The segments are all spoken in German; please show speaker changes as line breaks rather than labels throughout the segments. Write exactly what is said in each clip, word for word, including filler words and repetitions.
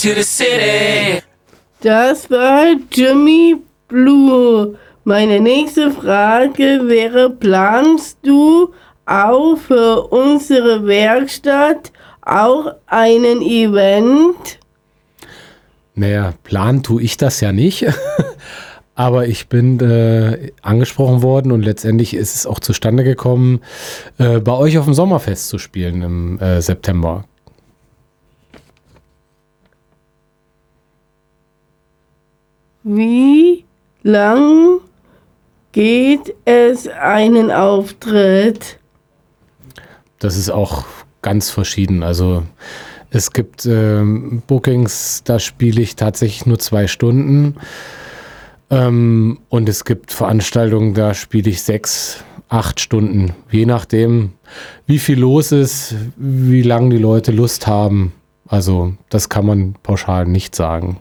to the city.
Das war Jimmy Blue. Meine nächste Frage wäre, planst du auch für unsere Werkstatt auch einen Event?
Naja, planen tue ich das ja nicht. Aber ich bin äh, angesprochen worden und letztendlich ist es auch zustande gekommen, äh, bei euch auf dem Sommerfest zu spielen im äh, September.
Wie lang geht es einen Auftritt?
Das ist auch ganz verschieden. Also es gibt ähm, Bookings, da spiele ich tatsächlich nur zwei Stunden. Ähm, und es gibt Veranstaltungen, da spiele ich sechs, acht Stunden. Je nachdem, wie viel los ist, wie lange die Leute Lust haben. Also das kann man pauschal nicht sagen.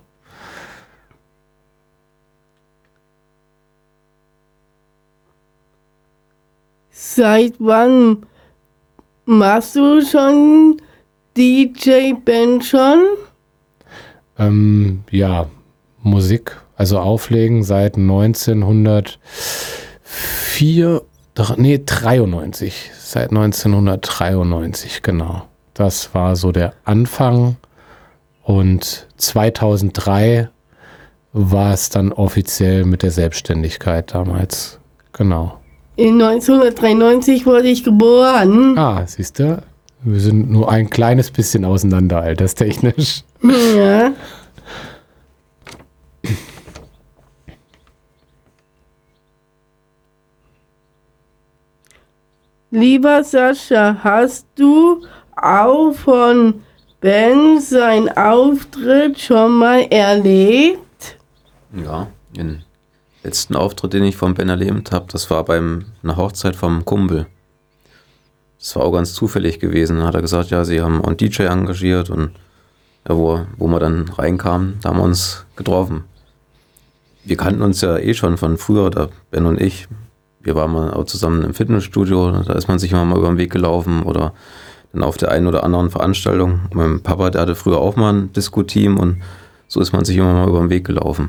Seit wann machst du schon D J-Band schon?
Ähm, ja, Musik, also Auflegen seit neunzehnhundertvier, nee, dreiundneunzig, seit neunzehnhundertdreiundneunzig, genau. Das war so der Anfang und zweitausenddrei war es dann offiziell mit der Selbstständigkeit damals, genau.
In neunzehnhundertdreiundneunzig wurde ich geboren.
Ah, siehst du, wir sind nur ein kleines bisschen auseinander, alterstechnisch.
Ja. Lieber Sascha, hast du auch von Ben seinen Auftritt schon mal erlebt?
Ja, den letzten Auftritt, den ich von Ben erlebt habe, das war beim einer Hochzeit vom Kumpel. Das war auch ganz zufällig gewesen. Da hat er gesagt, ja, sie haben einen D J engagiert und ja, wo, wo wir dann reinkamen, da haben wir uns getroffen. Wir kannten uns ja eh schon von früher, der Ben und ich. Wir waren mal auch zusammen im Fitnessstudio, da ist man sich immer mal über den Weg gelaufen oder dann auf der einen oder anderen Veranstaltung. Mein Papa, der hatte früher auch mal ein Disco-Team und so ist man sich immer mal über den Weg gelaufen.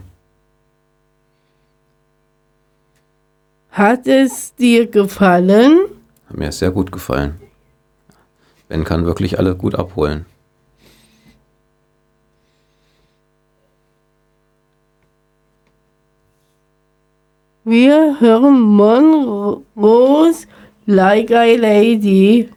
Hat es dir gefallen?
Hat mir sehr gut gefallen. Ben kann wirklich alle gut abholen.
Wir hören Monrose Like a Lady.